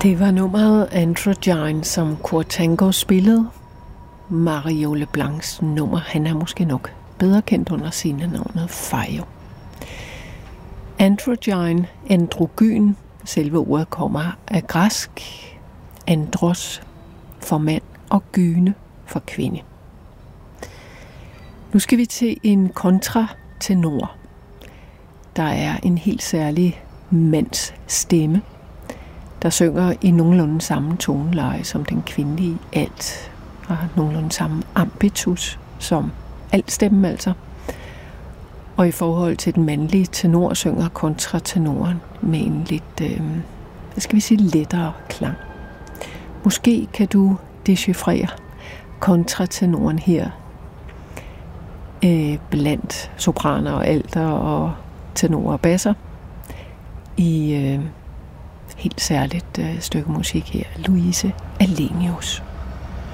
Det var nummeret Androgyne, som Quortango spillede. Mario Leblancs nummer. Han er måske nok bedre kendt under scenenavnet Fayo. Androgyne, androgyn, selve ordet kommer af græsk. Andros for mand og gyne for kvinde. Nu skal vi til en kontratenor. Der er en helt særlig mands stemme, der synger i nogenlunde samme toneleje som den kvindelige alt, og har nogenlunde samme ambitus som altstemmen altså. Og i forhold til den mandlige tenor synger kontratenoren med en lidt, lettere klang. Måske kan du dechiffrere kontratenoren her blandt sopraner og alter og tenorer og basser i helt særligt stykke musik her. Louise Allenius.